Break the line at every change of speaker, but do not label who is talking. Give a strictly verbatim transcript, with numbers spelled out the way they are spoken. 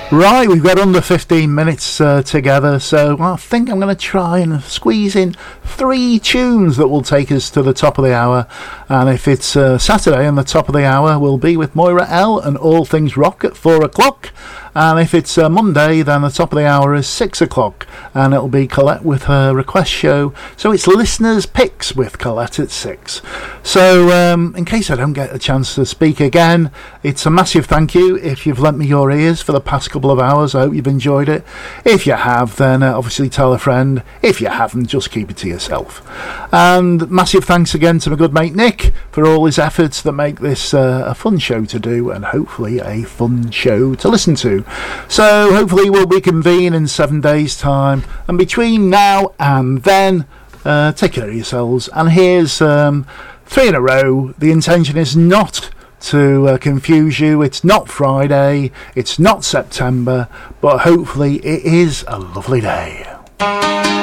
Right, we've got under fifteen minutes uh, together, so I think I'm going to try and squeeze in three tunes that will take us to the top of the hour. And if it's uh, Saturday and the top of the hour, we'll be with Moira L and All Things Rock at four o'clock. And if it's uh, Monday, then the top of the hour is six o'clock, and it'll be Colette with her request show. So it's listeners' picks with Colette at six. So um, in case I don't get a chance to speak again, it's a massive thank you if you've lent me your ears for the past couple of hours. I hope you've enjoyed it. If you have, then uh, obviously tell a friend. If you haven't, just keep it to yourself. And massive thanks again to my good mate Nick for all his efforts that make this uh, a fun show to do, and hopefully a fun show to listen to. So hopefully we'll reconvene in seven days time, and between now and then, uh, take care of yourselves. And here's um, three in a row. The intention is not to uh, confuse you. It's not Friday, it's not September, but hopefully it is a lovely day.